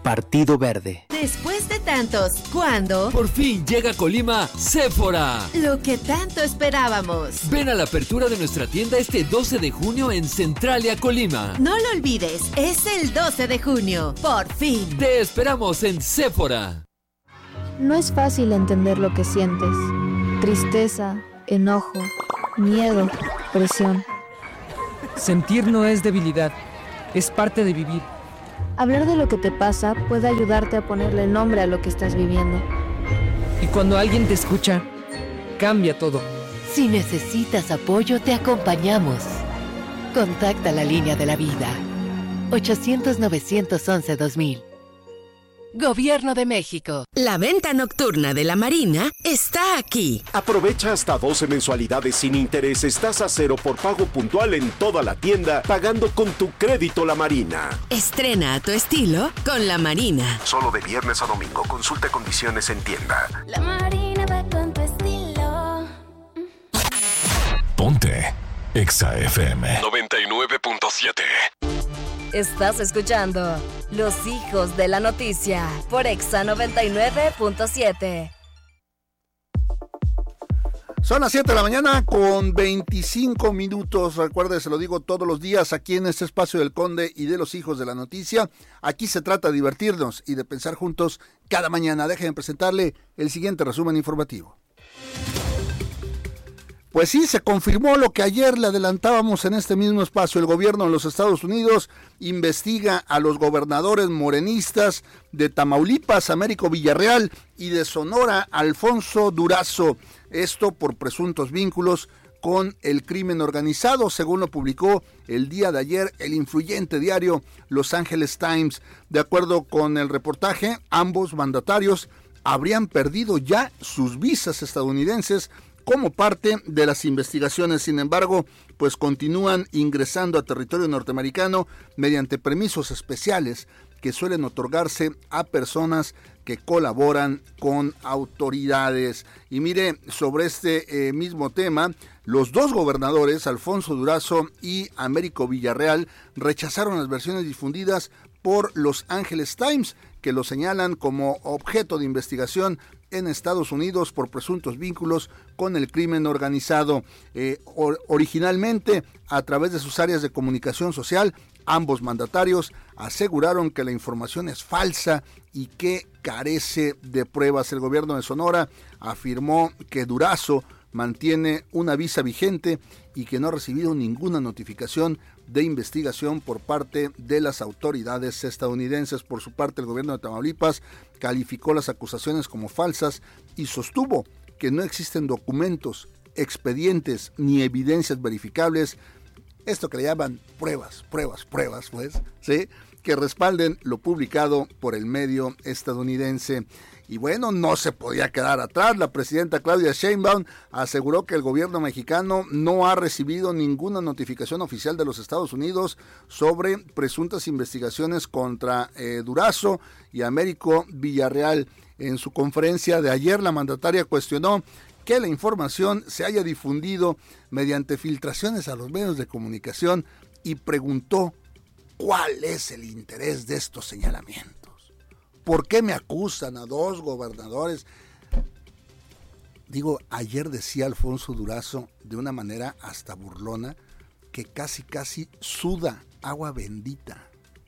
Partido Verde. Después de tantos, ¿cuándo? Por fin llega a Colima Sephora. Lo que tanto esperábamos. Ven a la apertura de nuestra tienda este 12 de junio en Centralia, Colima. No lo olvides, es el 12 de junio. Por fin. Te esperamos en Sephora. No es fácil entender lo que sientes. Tristeza, enojo, miedo, presión. Sentir no es debilidad, es parte de vivir. Hablar de lo que te pasa puede ayudarte a ponerle nombre a lo que estás viviendo. Y cuando alguien te escucha, cambia todo. Si necesitas apoyo, te acompañamos. Contacta la línea de la vida. 800-911-2000. Gobierno de México. La venta nocturna de la Marina está aquí. Aprovecha hasta 12 mensualidades sin intereses, tasa cero por pago puntual en toda la tienda, pagando con tu crédito La Marina. Estrena a tu estilo con La Marina. Solo de viernes a domingo. Consulta condiciones en tienda. La Marina va con tu estilo. Ponte Exa FM 99.7. Estás escuchando Los Hijos de la Noticia por Exa 99.7. Son las 7 de la mañana con 25 minutos. Recuerde, se lo digo todos los días aquí en este espacio del Conde y de los Hijos de la Noticia. Aquí se trata de divertirnos y de pensar juntos cada mañana. Déjenme presentarle el siguiente resumen informativo. Pues sí, se confirmó lo que ayer le adelantábamos en este mismo espacio. El gobierno de los Estados Unidos investiga a los gobernadores morenistas de Tamaulipas, Américo Villarreal, y de Sonora, Alfonso Durazo. Esto por presuntos vínculos con el crimen organizado, según lo publicó el día de ayer el influyente diario Los Angeles Times. De acuerdo con el reportaje, ambos mandatarios habrían perdido ya sus visas estadounidenses como parte de las investigaciones. Sin embargo, pues continúan ingresando a territorio norteamericano mediante permisos especiales que suelen otorgarse a personas que colaboran con autoridades. Y mire, sobre este mismo tema, los dos gobernadores, Alfonso Durazo y Américo Villarreal, rechazaron las versiones difundidas por Los Angeles Times, que lo señalan como objeto de investigación en Estados Unidos por presuntos vínculos con el crimen organizado. Originalmente, a través de sus áreas de comunicación social, ambos mandatarios aseguraron que la información es falsa y que carece de pruebas. El gobierno de Sonora afirmó que Durazo mantiene una visa vigente y que no ha recibido ninguna notificación de investigación por parte de las autoridades estadounidenses. Por su parte, el gobierno de Tamaulipas calificó las acusaciones como falsas y sostuvo que no existen documentos, expedientes ni evidencias verificables, esto que le llaman pruebas, pues, ¿sí?, que respalden lo publicado por el medio estadounidense. Y bueno, no se podía quedar atrás. La presidenta Claudia Sheinbaum aseguró que el gobierno mexicano no ha recibido ninguna notificación oficial de los Estados Unidos sobre presuntas investigaciones contra Durazo y Américo Villarreal. En su conferencia de ayer, la mandataria cuestionó que la información se haya difundido mediante filtraciones a los medios de comunicación y preguntó cuál es el interés de estos señalamientos. ¿Por qué me acusan a dos gobernadores? Digo, ayer decía Alfonso Durazo de una manera hasta burlona que casi suda agua bendita.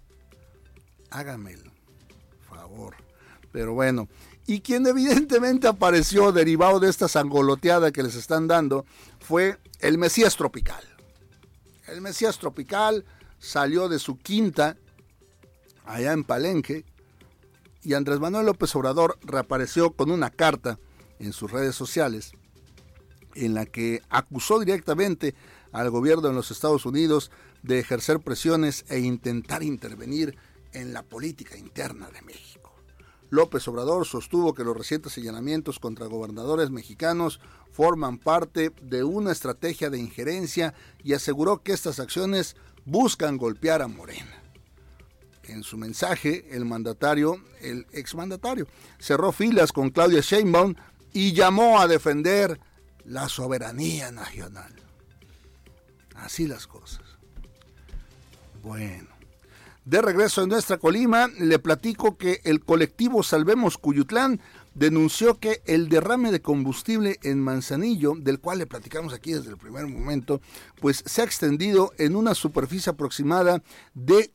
Hágame el favor. Pero bueno, y quien evidentemente apareció derivado de esta sangoloteada que les están dando fue el Mesías Tropical. El Mesías Tropical salió de su quinta allá en Palenque y Andrés Manuel López Obrador reapareció con una carta en sus redes sociales en la que acusó directamente al gobierno de los Estados Unidos de ejercer presiones e intentar intervenir en la política interna de México. López Obrador sostuvo que los recientes señalamientos contra gobernadores mexicanos forman parte de una estrategia de injerencia y aseguró que estas acciones buscan golpear a Morena. En su mensaje, el exmandatario, cerró filas con Claudia Sheinbaum y llamó a defender la soberanía nacional. Así las cosas. Bueno, De regreso en nuestra Colima, le platico que el colectivo Salvemos Cuyutlán denunció que el derrame de combustible en Manzanillo, del cual le platicamos aquí desde el primer momento, pues se ha extendido en una superficie aproximada de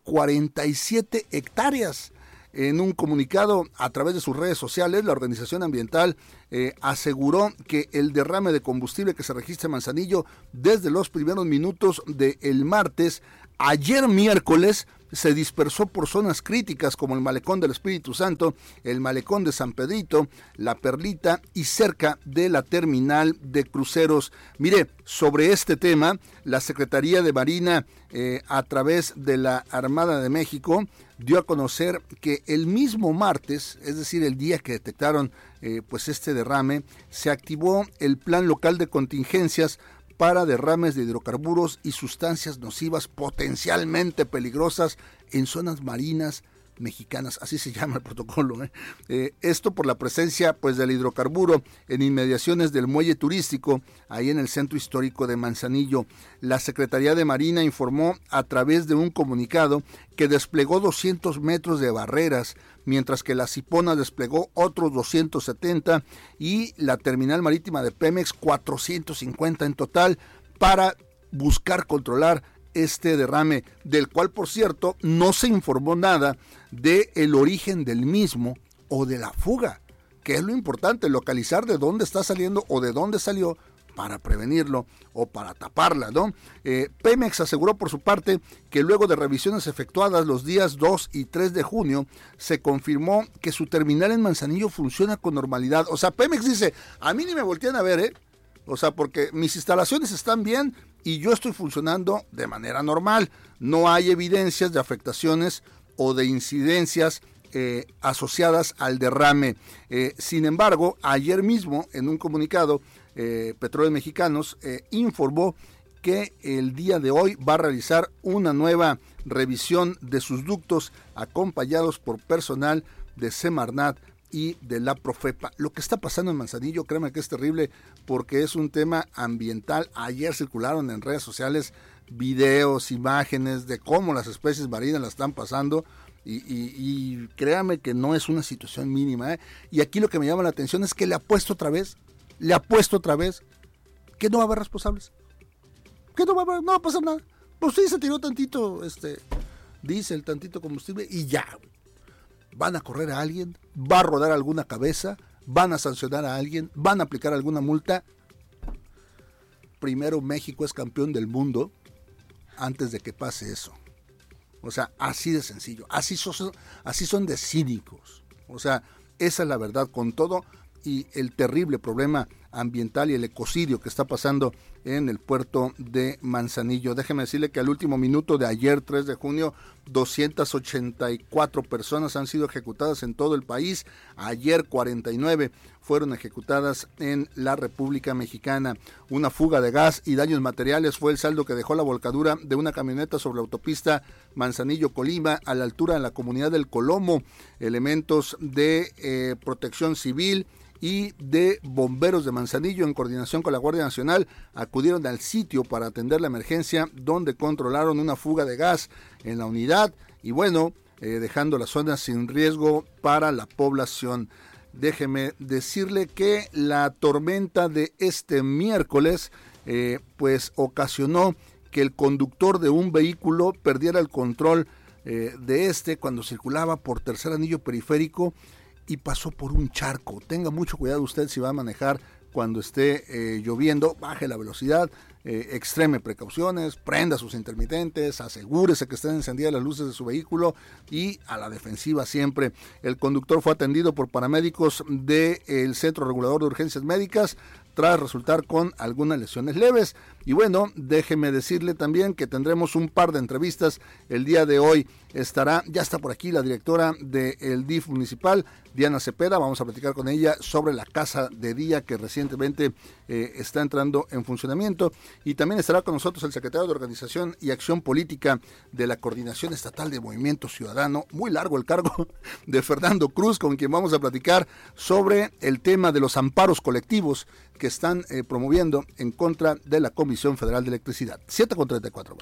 47 hectáreas. En un comunicado a través de sus redes sociales, la organización ambiental aseguró que el derrame de combustible que se registra en Manzanillo desde los primeros minutos del martes, ayer miércoles, se dispersó por zonas críticas como el Malecón del Espíritu Santo, el Malecón de San Pedrito, La Perlita y cerca de la terminal de cruceros. Mire, sobre este tema, la Secretaría de Marina, a través de la Armada de México, dio a conocer que el mismo martes, es decir, el día que detectaron pues este derrame, se activó el Plan Local de Contingencias para derrames de hidrocarburos y sustancias nocivas potencialmente peligrosas en zonas marinas mexicanas, así se llama el protocolo. Esto por la presencia pues del hidrocarburo en inmediaciones del muelle turístico, ahí en el centro histórico de Manzanillo. La Secretaría de Marina informó a través de un comunicado que desplegó 200 metros de barreras, mientras que la Cipona desplegó otros 270 y la terminal marítima de Pemex 450 en total para buscar controlar este derrame, del cual, por cierto, no se informó nada de el origen del mismo o de la fuga, que es lo importante, localizar de dónde está saliendo o de dónde salió para prevenirlo o para taparla, ¿no? Pemex aseguró por su parte que luego de revisiones efectuadas los días 2 y 3 de junio, se confirmó que su terminal en Manzanillo funciona con normalidad. O sea, Pemex dice, a mí ni me voltean a ver, o sea, porque mis instalaciones están bien y yo estoy funcionando de manera normal. No hay evidencias de afectaciones o de incidencias asociadas al derrame. Sin embargo, ayer mismo, en un comunicado, Petróleos Mexicanos informó que el día de hoy va a realizar una nueva revisión de sus ductos, acompañados por personal de Semarnat y de la Profepa. Lo que está pasando en Manzanillo, créeme que es terrible, porque es un tema ambiental. Ayer circularon en redes sociales videos, imágenes de cómo las especies marinas la están pasando, y créame que no es una situación mínima, Y aquí lo que me llama la atención es que le apuesto otra vez que no va a haber responsables, que no va a pasar nada. Pues sí, se tiró tantito diésel, tantito combustible y ya. Van a correr a alguien, va a rodar alguna cabeza, van a sancionar a alguien, van a aplicar alguna multa. Primero México es campeón del mundo antes de que pase eso. O sea, así de sencillo, así son de cínicos. O sea, esa es la verdad, con todo y el terrible problema ambiental y el ecocidio que está pasando en el puerto de Manzanillo. Déjeme decirle que al último minuto de ayer, 3 de junio, 284 personas han sido ejecutadas en todo el país. Ayer 49 fueron ejecutadas en la República Mexicana. Una fuga de gas y daños materiales fue el saldo que dejó la volcadura de una camioneta sobre la autopista Manzanillo-Colima a la altura de la comunidad del Colomo. Elementos de protección civil y de bomberos de Manzanillo, en coordinación con la Guardia Nacional, acudieron al sitio para atender la emergencia, donde controlaron una fuga de gas en la unidad y bueno, dejando la zona sin riesgo para la población. Déjeme decirle que la tormenta de este miércoles pues ocasionó que el conductor de un vehículo perdiera el control de cuando circulaba por Tercer Anillo Periférico y pasó por un charco. Tenga mucho cuidado usted si va a manejar cuando esté lloviendo, baje la velocidad, extreme precauciones, prenda sus intermitentes, asegúrese que estén encendidas las luces de su vehículo y a la defensiva siempre. El conductor fue atendido por paramédicos del Centro Regulador de Urgencias Médicas tras resultar con algunas lesiones leves. Y bueno, déjeme decirle también que tendremos un par de entrevistas el día de hoy. Ya está por aquí la directora del DIF municipal, Diana Cepeda. Vamos a platicar con ella sobre la casa de día que recientemente está entrando en funcionamiento. Y también estará con nosotros el secretario de Organización y Acción Política de la Coordinación Estatal de Movimiento Ciudadano, muy largo el cargo, de Fernando Cruz, con quien vamos a platicar sobre el tema de los amparos colectivos que están promoviendo en contra de la Comisión Federal de Electricidad. 7:34, Barbie.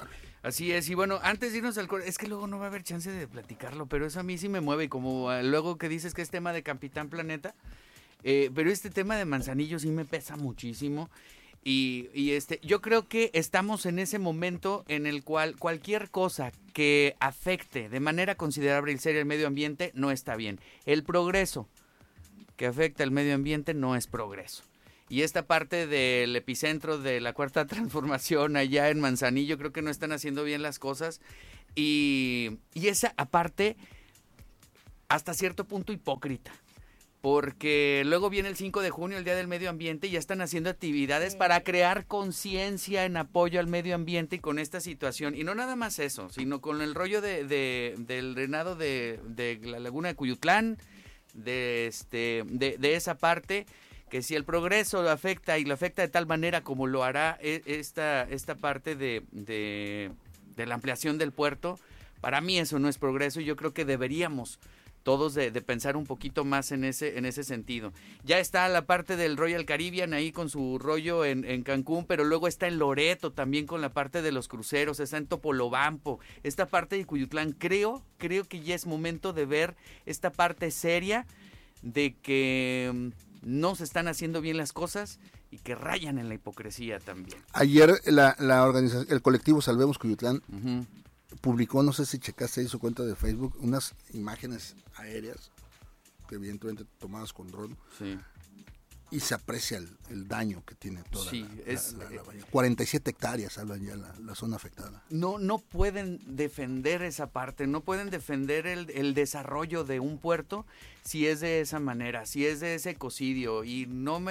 Así es, y bueno, antes de irnos al corte, es que luego no va a haber chance de platicarlo, pero eso a mí sí me mueve, y como luego que dices que es tema de Capitán Planeta, pero este tema de Manzanillo sí me pesa muchísimo, y yo creo que estamos en ese momento en el cual cualquier cosa que afecte de manera considerable y seria el medio ambiente no está bien. El progreso que afecta al medio ambiente no es progreso. Y esta parte del epicentro de la Cuarta Transformación allá en Manzanillo, creo que no están haciendo bien las cosas. Y esa aparte, hasta cierto punto hipócrita. Porque luego viene el 5 de junio, el Día del Medio Ambiente, y ya están haciendo actividades para crear conciencia en apoyo al medio ambiente y con esta situación. Y no nada más eso, sino con el rollo del drenado de la laguna de Cuyutlán, de esa parte, que si el progreso lo afecta y lo afecta de tal manera como lo hará esta parte de la ampliación del puerto, para mí eso no es progreso, y yo creo que deberíamos todos de pensar un poquito más en ese sentido. Ya está la parte del Royal Caribbean ahí con su rollo en Cancún, pero luego está en Loreto también con la parte de los cruceros, está en Topolobampo, esta parte de Cuyutlán. Creo que ya es momento de ver esta parte seria de que no se están haciendo bien las cosas y que rayan en la hipocresía también. Ayer la organización, el colectivo Salvemos Cuyutlán, publicó, no sé si checaste ahí su cuenta de Facebook, unas imágenes aéreas, que evidentemente tomadas con dron, sí, y se aprecia el daño que tiene toda la bahía. 47 hectáreas hablan ya la zona afectada. No pueden defender esa parte, no pueden defender el desarrollo de un puerto si es de esa manera, si es de ese ecocidio, y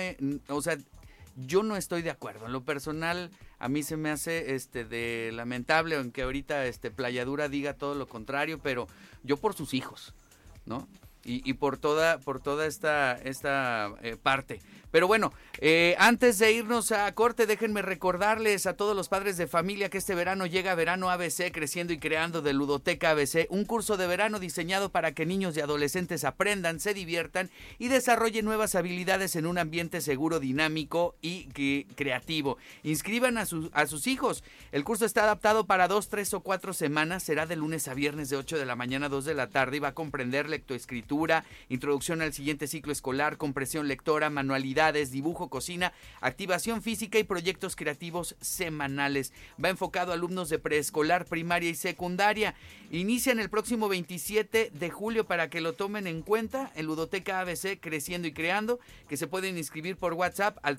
yo no estoy de acuerdo. En lo personal, a mí se me hace de lamentable, aunque ahorita Playadura diga todo lo contrario, pero yo por sus hijos, ¿no? Y por toda esta parte. Pero bueno, antes de irnos a corte, déjenme recordarles a todos los padres de familia que este verano llega Verano ABC, Creciendo y Creando, de Ludoteca ABC, un curso de verano diseñado para que niños y adolescentes aprendan, se diviertan y desarrollen nuevas habilidades en un ambiente seguro, dinámico y creativo. Inscriban a sus hijos. El curso está adaptado para 2, 3 o 4 semanas. Será de lunes a viernes de 8 de la mañana a 2 de la tarde y va a comprender lectoescritura, introducción al siguiente ciclo escolar, comprensión lectora, manualidades, dibujo, cocina, activación física y proyectos creativos semanales. Va enfocado a alumnos de preescolar, primaria y secundaria. Inician el próximo 27 de julio para que lo tomen en cuenta en Ludoteca ABC, Creciendo y Creando, que se pueden inscribir por WhatsApp al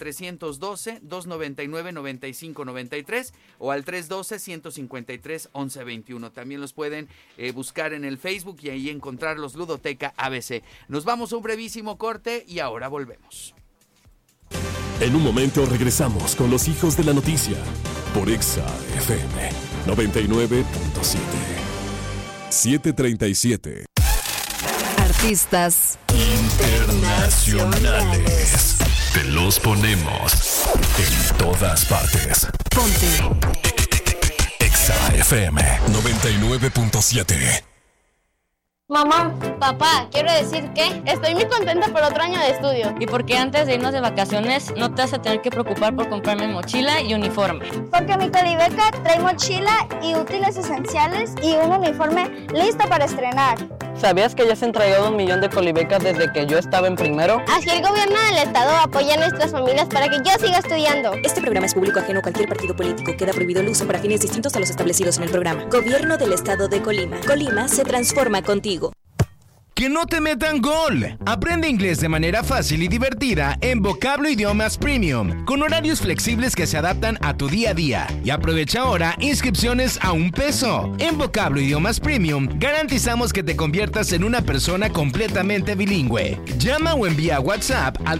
312-299-9593 o al 312-153-1121. También los pueden buscar en el Facebook y ahí encontrarlos, Ludoteca ABC. Nos vamos a un brevísimo corte y ahora volvemos. En un momento regresamos con los hijos de la noticia por Exa FM 99.7. 737. Artistas internacionales. Te los ponemos en todas partes. Ponte Exa FM 99.7. Mamá, papá, quiero decir que estoy muy contenta por otro año de estudio. Y porque antes de irnos de vacaciones no te vas a tener que preocupar por comprarme mochila y uniforme. Porque mi Colibeca trae mochila y útiles esenciales y un uniforme listo para estrenar. ¿Sabías que ya se han entregado 1 millón de colibecas desde que yo estaba en primero? Así el gobierno del estado apoya a nuestras familias para que yo siga estudiando. Este programa es público ajeno a cualquier partido político. Queda prohibido el uso para fines distintos a los establecidos en el programa. Gobierno del estado de Colima. Colima se transforma contigo. ¡Que no te metan gol! Aprende inglés de manera fácil y divertida en Vocablo Idiomas Premium, con horarios flexibles que se adaptan a tu día a día. Y aprovecha ahora inscripciones a $1. En Vocablo Idiomas Premium garantizamos que te conviertas en una persona completamente bilingüe. Llama o envía WhatsApp al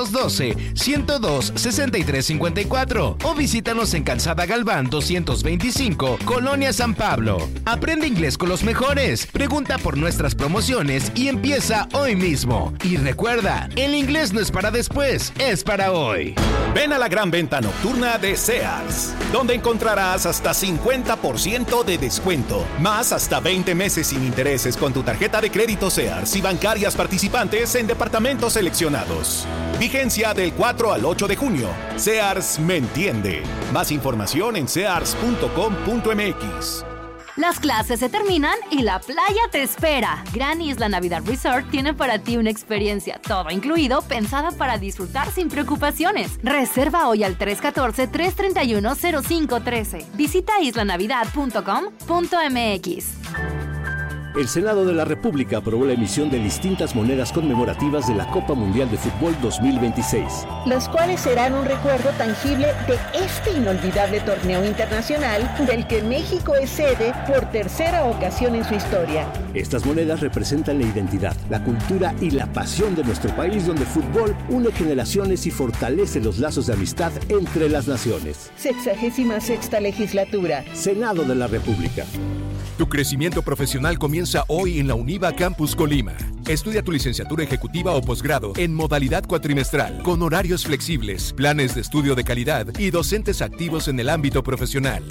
312-102-6354 o visítanos en Calzada Galván 225, Colonia San Pablo. Aprende inglés con los mejores. Pregunta por nuestras promociones inglés y empieza hoy mismo. Y recuerda, el inglés no es para después, es para hoy. Ven a la gran venta nocturna de Sears, donde encontrarás hasta 50% de descuento, más hasta 20 meses sin intereses con tu tarjeta de crédito Sears y bancarias participantes en departamentos seleccionados. Vigencia del 4 al 8 de junio. Sears me entiende. Más información en sears.com.mx. Las clases se terminan y la playa te espera. Gran Isla Navidad Resort tiene para ti una experiencia todo incluido, pensada para disfrutar sin preocupaciones. Reserva hoy al 314-331-0513. Visita islanavidad.com.mx. El Senado de la República aprobó la emisión de distintas monedas conmemorativas de la Copa Mundial de Fútbol 2026. Las cuales serán un recuerdo tangible de este inolvidable torneo internacional del que México es sede por tercera ocasión en su historia. Estas monedas representan la identidad, la cultura y la pasión de nuestro país, donde el fútbol une generaciones y fortalece los lazos de amistad entre las naciones. 66ª legislatura. Senado de la República. Tu crecimiento profesional comienza hoy en la UNIVA Campus Colima. Estudia tu licenciatura ejecutiva o posgrado en modalidad cuatrimestral, con horarios flexibles, planes de estudio de calidad y docentes activos en el ámbito profesional.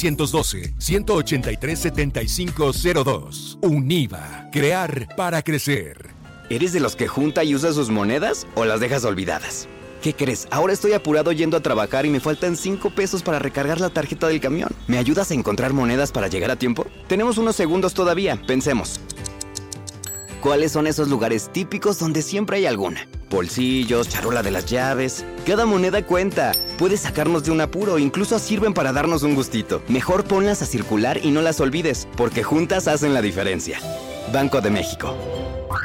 312-183-7502. UNIVA. Crear para crecer. ¿Eres de los que junta y usa sus monedas o las dejas olvidadas? ¿Qué crees? Ahora estoy apurado yendo a trabajar y me faltan 5 pesos para recargar la tarjeta del camión. ¿Me ayudas a encontrar monedas para llegar a tiempo? Tenemos unos segundos todavía, pensemos. ¿Cuáles son esos lugares típicos donde siempre hay alguna? Bolsillos, charola de las llaves. Cada moneda cuenta. Puede sacarnos de un apuro, incluso sirven para darnos un gustito. Mejor ponlas a circular y no las olvides, porque juntas hacen la diferencia. Banco de México.